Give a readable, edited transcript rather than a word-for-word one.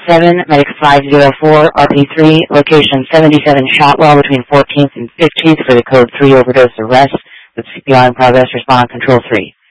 7, Medic 504, RP3, location 77 Shotwell between 14th and 15th for the code 3 overdose arrest with CPR in progress, respond control 3.